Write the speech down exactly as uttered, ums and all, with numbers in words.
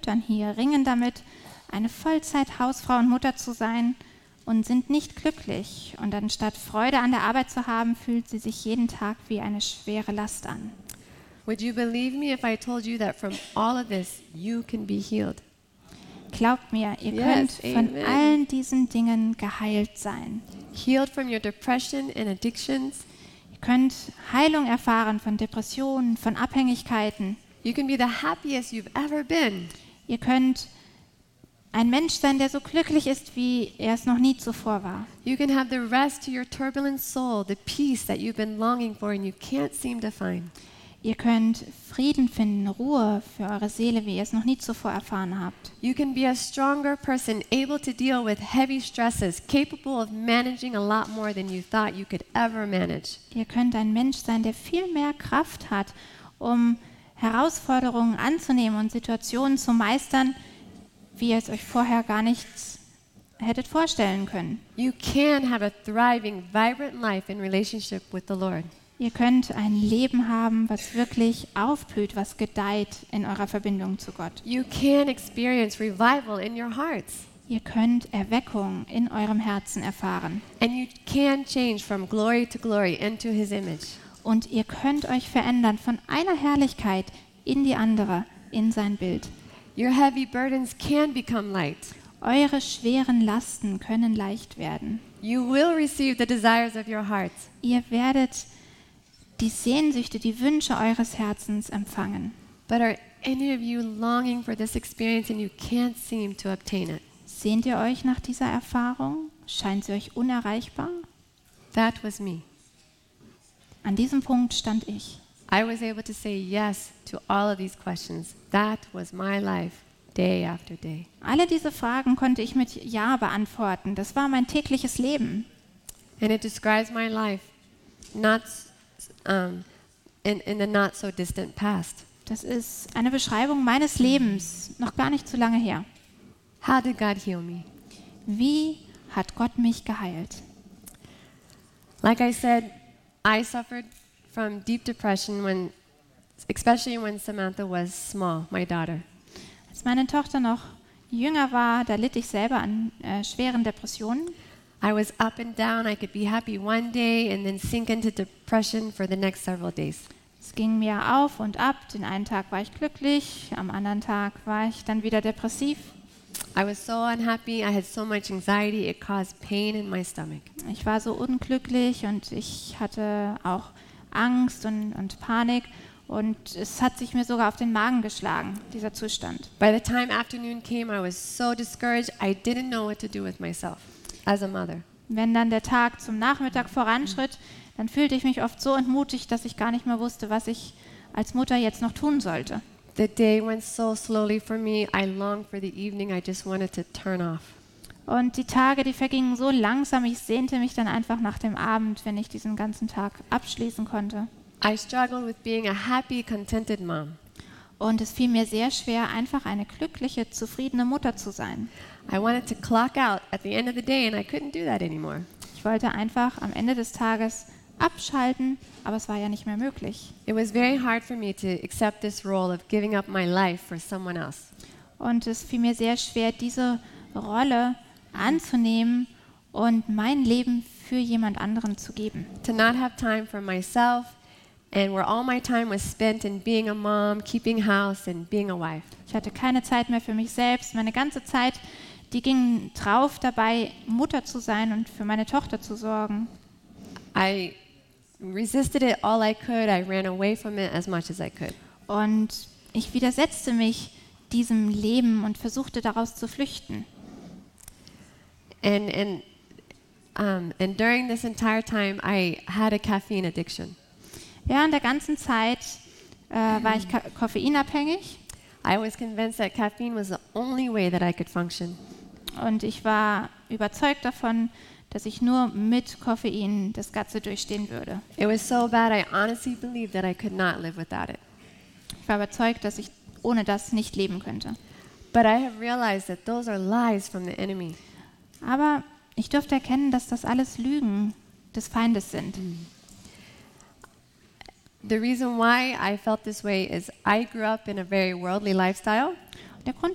Müttern hier ringen damit, eine Vollzeit-Hausfrau und Mutter zu sein und sind nicht glücklich. Und anstatt Freude an der Arbeit zu haben, fühlt sie sich jeden Tag wie eine schwere Last an. Would you believe me if I told you that from all of this, you can be healed? Glaubt mir, ihr Yes, könnt von amen. allen diesen Dingen geheilt sein. Healed from your depression and addictions. Ihr könnt Heilung erfahren von Depressionen, von Abhängigkeiten. You can be the happiest you've ever been. Ihr könnt ein Mensch sein, der so glücklich ist, wie er es noch nie zuvor war. You can have the rest to your turbulent soul, the peace that you've been longing for and you can't seem to find. Ihr könnt Frieden finden, Ruhe für eure Seele, wie ihr es noch nie zuvor erfahren habt. You can be a stronger person, able to deal with heavy stresses, capable of managing a lot more than you thought you could ever manage. Ihr könnt ein Mensch sein, der viel mehr Kraft hat, um Herausforderungen anzunehmen und Situationen zu meistern, wie ihr es euch vorher gar nicht hättet vorstellen können. You can have a thriving, vibrant life in relationship with the Lord. Ihr könnt ein Leben haben, was wirklich aufblüht, was gedeiht in eurer Verbindung zu Gott. You can experience revival in your hearts. Ihr könnt Erweckung in eurem Herzen erfahren. And you can change from glory to glory into His image. Und ihr könnt euch verändern von einer Herrlichkeit in die andere, in sein Bild. Your heavy burdens can become light. Eure schweren Lasten können leicht werden. You will receive the desires of your heart. Ihr werdet die Sehnsüchte, die Wünsche eures Herzens empfangen. But are any of you longing for this experience and you can't seem to obtain it? Sehnt ihr euch nach dieser Erfahrung? Scheint sie euch unerreichbar? That was me. An diesem Punkt stand ich. I was able to say yes to all of these questions. That was my life, day after day. Alle diese Fragen konnte ich mit Ja beantworten. Das war mein tägliches Leben. And it describes my life, not um, in, in the not so distant past. Das ist eine Beschreibung meines Lebens, noch gar nicht so lange her. How did God heal me? Wie hat Gott mich geheilt? Like I said, I suffered from deep depression when, especially when Samantha was small, my daughter. Als meine Tochter noch jünger war, da litt ich selber an äh, schweren Depressionen. I was up and down. I could be happy one day and then sink into depression for the next several days. Es ging mir auf und ab. Den einen Tag war ich glücklich, am anderen Tag war ich dann wieder depressiv. I was so unhappy. I had so much anxiety. It caused pain in my stomach. Ich war so unglücklich und ich hatte auch Angst und, und Panik. Und es hat sich mir sogar auf den Magen geschlagen, dieser Zustand. By the time afternoon came, I was so discouraged. I didn't know what to do with myself as a mother. Wenn dann der Tag zum Nachmittag voranschritt, dann fühlte ich mich oft so entmutigt, dass ich gar nicht mehr wusste, was ich als Mutter jetzt noch tun sollte. The day went so slowly for me. I longed for the evening. I just wanted to turn off. Und die Tage, die vergingen so langsam, ich sehnte mich dann einfach nach dem Abend, wenn ich diesen ganzen Tag abschließen konnte. I struggled with being a happy, contented mom. Und es fiel mir sehr schwer, einfach eine glückliche, zufriedene Mutter zu sein. I wanted to clock out at the end of the day and I couldn't do that anymore. Ich wollte einfach am Ende des Tages abschalten, aber es war ja nicht mehr möglich. It was very hard for me to accept this role of giving up my life for someone else. Und es fiel mir sehr schwer, diese Rolle anzunehmen und mein Leben für jemand anderen zu geben. To not have time for myself and where all my time was spent in being a mom, keeping house and being a wife. Ich hatte keine Zeit mehr für mich selbst. Meine ganze Zeit, die ging drauf dabei, Mutter zu sein und für meine Tochter zu sorgen. I resisted it all I could. I ran away from it as much as I could. Und ich widersetzte mich diesem Leben und versuchte daraus zu flüchten. And and um, and during this entire time, I had a caffeine addiction. Während der ganzen Zeit äh, war ich ka- koffeinabhängig I was convinced that caffeine was the only way that I could function. und ich war überzeugt davon, dass ich nur mit Koffein das Ganze durchstehen würde. It was so bad, I honestly believed that I could not live without it. Ich war überzeugt, dass ich ohne das nicht leben könnte. But I have realized that those are lies from the enemy. Aber ich durfte erkennen, dass das alles Lügen des Feindes sind. The reason why I felt this way is I grew up in a very worldly lifestyle. Der Grund